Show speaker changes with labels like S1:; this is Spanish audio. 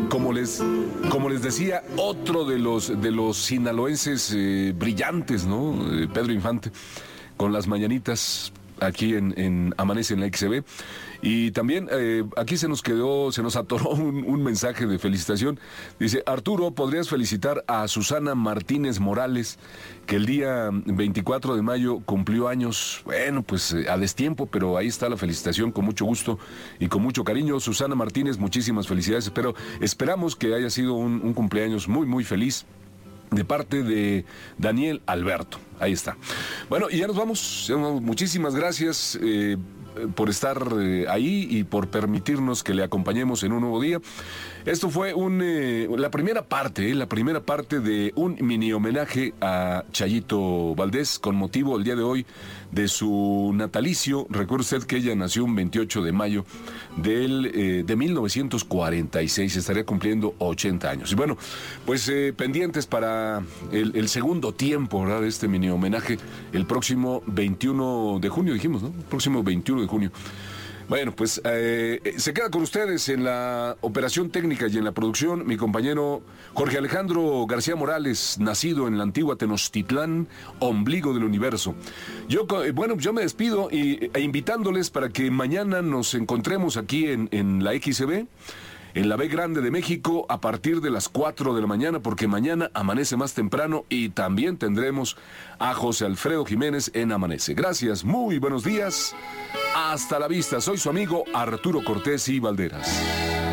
S1: como les decía, otro de los sinaloenses brillantes, ¿no? Pedro Infante, con las mañanitas aquí en Amanece en la XCB. Y también aquí se nos atoró un mensaje de felicitación. Dice: Arturo, ¿podrías felicitar a Susana Martínez Morales, que el día 24 de mayo cumplió años? Bueno, pues a destiempo, pero ahí está la felicitación, con mucho gusto y con mucho cariño. Susana Martínez, muchísimas felicidades, pero esperamos que haya sido un cumpleaños muy, muy feliz de parte de Daniel Alberto. Ahí está. Bueno, y ya nos vamos. Muchísimas gracias por estar ahí y por permitirnos que le acompañemos en un nuevo día. Esto fue la primera parte de un mini homenaje a Chayito Valdés con motivo el día de hoy de su natalicio. Recuerde usted que ella nació un 28 de mayo de 1946, estaría cumpliendo 80 años. Y bueno, pues pendientes para el segundo tiempo, ¿verdad?, de este mini homenaje el próximo 21 de junio, dijimos, ¿no? El próximo 21 de junio. Bueno, pues se queda con ustedes en la operación técnica y en la producción mi compañero Jorge Alejandro García Morales, nacido en la antigua Tenochtitlán, ombligo del universo. Yo me despido e invitándoles para que mañana nos encontremos aquí en la XCB, en la B Grande de México, a partir de las 4 de la mañana, porque mañana amanece más temprano y también tendremos a José Alfredo Jiménez en Amanece. Gracias, muy buenos días, hasta la vista. Soy su amigo Arturo Cortés y Valderas.